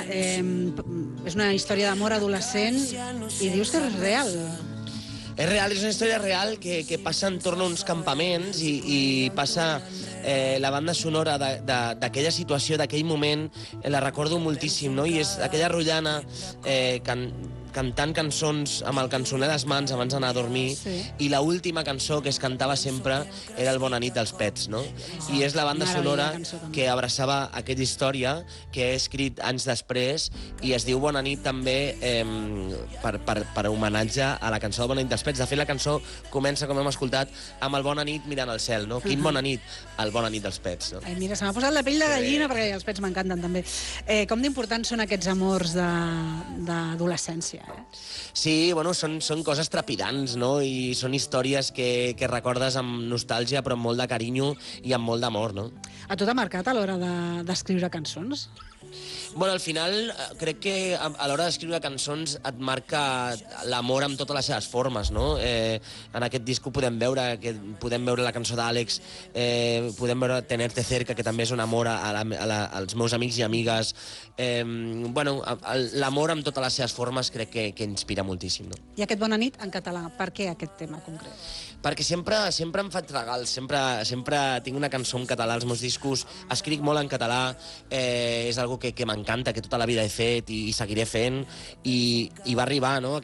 és una història d'amor adolescent i dius que és real. És real, és una història real que passa entorn a uns campaments i passa la banda sonora d'aquella situació, d'aquell moment, la recordo moltíssim, no? I és aquella rotllana cantant cançons amb el cançoner a les mans abans d'anar a dormir, i l'última cançó que es cantava sempre era el Bona nit dels Pets, no? I és la banda sonora que abraçava aquella història que he escrit anys després i es diu Bona nit també per homenatge a la cançó de Bona nit dels Pets. De fet, la cançó comença, com hem escoltat, amb el Bona nit mirant al cel, no? Quin bona nit, el Bona nit dels Pets, no? Ai, mira, se m'ha posat la pell de gallina perquè els pets m'encanten també. Com d'importants són aquests amors d'adolescència? Sí, bueno, són coses trepidants, no? I són històries que recordes amb nostàlgia, però amb molt de carinyo i amb molt d'amor, no? A tu t'ha marcat a l'hora d'escriure cançons? Bueno, al final, crec que a l'hora d'escriure cançons et marca l'amor amb totes les seves formes, no? En aquest disc podem veure la cançó d'Àlex, podem veure Tenerte cerca, que també és un amor als meus amics i amigues. Bueno, l'amor amb totes les seves formes crec que inspira moltíssim, no? I aquest Bona nit en català, per què aquest tema concret? Perquè sempre em faig regals, sempre tinc una cançó en català als meus discos, escric molt en català, és algo que m'encanta, que tota la vida he fet i seguiré fent, i va arribar, no?,